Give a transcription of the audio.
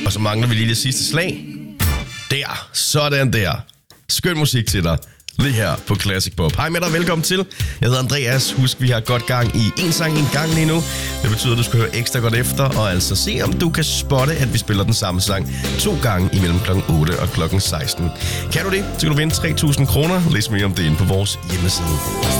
Og så mangler vi lige det sidste slag. Der, sådan der. Skøn musik til dig. Lige her på Classic Pop. Hej med dig, velkommen til. Jeg hedder Andreas. Husk, vi har godt gang i en sang en gang lige nu. Det betyder, at du skal høre ekstra godt efter, og altså se, om du kan spotte, at vi spiller den samme sang 2 gange imellem kl. 8 og kl. 16. Kan du det, så kan du vinde 3.000 kroner. Læs mere om det inde på vores hjemmeside.